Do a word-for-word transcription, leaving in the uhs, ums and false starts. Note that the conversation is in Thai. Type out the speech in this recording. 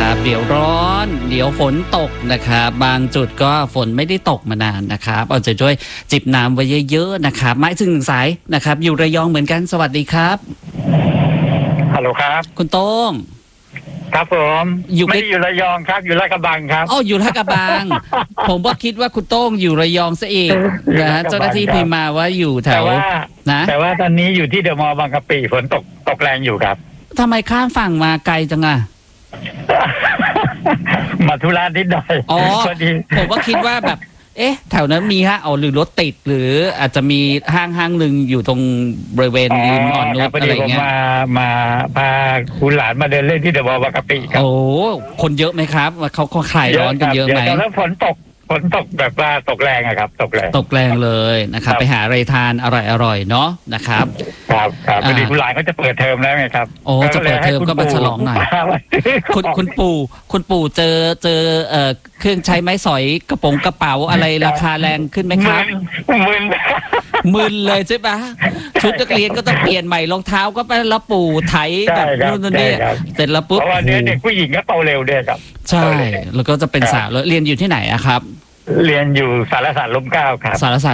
นะครับเดี๋ยวร้อนเดี๋ยวฝนตกนะครับบางจุดก็ฝนไม่ได้ตกมานานนะครับเอาใจช่วยจิบน้ำไว้เยอะๆนะครับไม้ถึงหนึ่งสายนะครับอยู่ระยองเหมือนกันสวัสดีครับฮัลโหลครับคุณโต้งครับผมอยู่ไม่ได้อยู่ระยองครับอยู่ลาดกระบังครับอ๋ออยู่ลาดกระบัง ผมก็คิดว่าคุณโต้งอยู่ระยองซะอีกนะฮะเจ้าหน้าที่พิมพ์มาว่าอยู่แถวนะแต่ว่าตอนนี้อยู่ที่เดอะมอลล์บางกะปิฝนตกตกแรงอยู่ครับทำไมข้ามฝั่งมาไกลจังอะมาธุระนิดหน่อยอ๋อผมก็คิดว่าแบบเอ๊ะแถวนั้นมีฮะเอาหรือรถติดหรืออาจจะมีห้างห้างหนึ่งอยู่ตรงบริเวณริมอ่อนนุชอะไรเงี้ยมามาพาคุณหลานมาเดินเล่นที่เดอะมอลล์บางกะปิครับโอ้คนเยอะไหมครับเขาเขาคลายร้อนกันเยอะไหมแล้วฝนตกฝนตกแบบว่าตกแรงอะครับตกแรงตกแรงเลยนะครับไปหาอะไรทานอร่อยๆเนาะนะครับครับครับพอดีคุณหลานเขาจะเปิดเทอมแล้วไงครับโอ้จะเปิดเทอมก็มาฉลองหน่อยคุณคุณปู่คุณปู่เจอเจอเอ่อเครื่องใช้ไม้สอยกระโปรงกระเป๋าอะไรราคาแรงขึ้นไหมครับมึนมึนเลยใช่ปะชุดนักเรียนก็ต้องเปลี่ยนใหม่รองเท้าก็ไปแล้วปู่ไถแบบนู่นนี่เสร็จแล้วปุ๊บเพราะว่าเด็กผู้หญิงก็โตเร็วด้วยครับใช่แล้วก็จะเป็นสาวแล้วเรียนอยู่ที่ไหนอะครับเรียนอยู่สารศาสตร์ร่มเกล้าครับสารศาสตร์